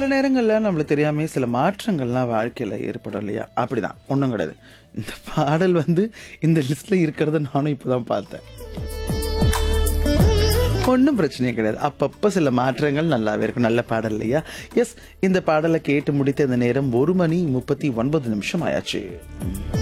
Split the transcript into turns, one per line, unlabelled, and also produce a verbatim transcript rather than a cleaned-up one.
சில நேரங்கள்ல நம்மளுக்கு தெரியாமயே சில மாற்றங்கள்லாம் வாழ்க்கையில ஏற்படும் இல்லையா? அப்படிதான். ஒண்ணும் கிடையாது. இந்த பாடல் வந்து இந்த லிஸ்ட்ல இருக்கிறத நானும் இப்பதான் பார்த்தேன். ஒண்ணும் பிரச்சனையே கிடையாது. அப்பப்ப சில மாற்றங்கள் நல்லாவே இருக்கும். நல்ல பாடல் இல்லையா? எஸ், இந்த பாடல கேட்டு முடித்த இந்த நேரம் ஒரு மணி முப்பத்தி ஒன்பது நிமிஷம் ஆயாச்சு.